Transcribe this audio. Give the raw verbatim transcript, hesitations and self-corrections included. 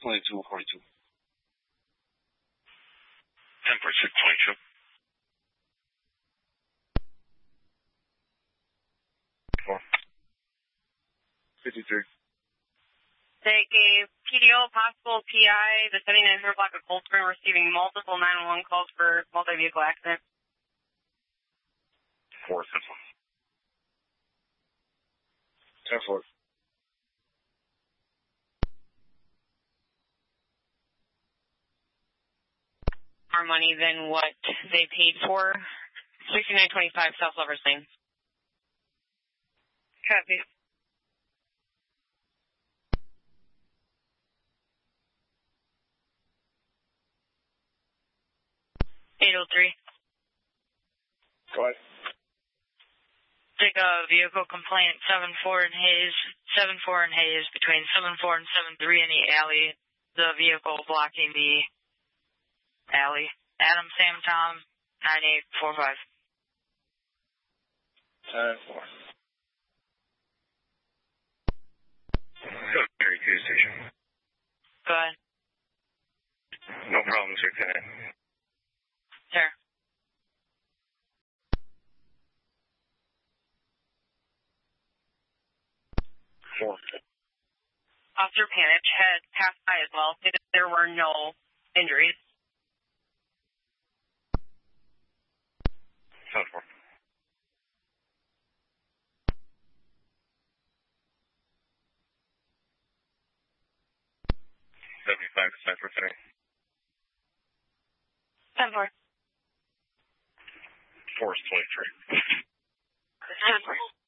twenty-two forty-two. ten forty-six twenty-two. Four. fifty-three. They gave P D O, possible P I, the seventy-nine hundred block of Cold Spring, receiving multiple nine one one calls for multi-vehicle accident. Four Central. ten four. More money than what they paid for. sixty-nine twenty-five South Lovers Lane. Copy. eight oh three. Go ahead. Take a vehicle complaint, seven four in Hayes, seven four in Hayes, between seven four and seven three in the alley. The vehicle blocking the alley. Adam Sam Tom, nine eight four five. ten four. thirty-two station. Go ahead. No problem, sir. Lieutenant. Sir. Four. Officer Panich had passed by as well. There were no injuries. ten four. seventy-five to Central Center. ten four. Force twenty-three. ten four.